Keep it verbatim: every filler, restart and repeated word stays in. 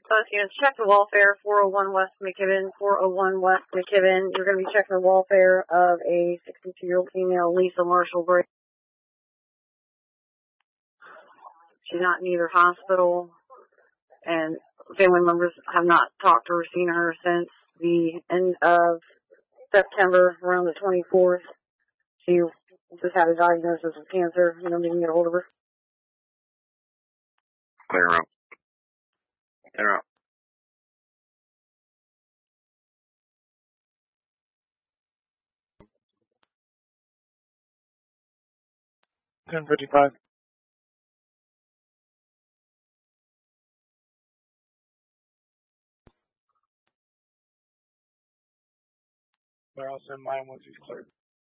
Both units, check the welfare, four oh one West McKibben, four oh one West McKibben. You're going to be checking the welfare of a sixty-two-year-old female, Lisa Marshall Bray. She's not in either hospital, and family members have not talked to her, seen her since the end of September, around the twenty-fourth. She just had a diagnosis of cancer, you know, didn't get a hold of her. Clear out. Clear out. ten fifty-five. But I'll send mine once he's cleared.